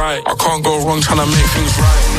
right. I can't go wrong trying to make things right.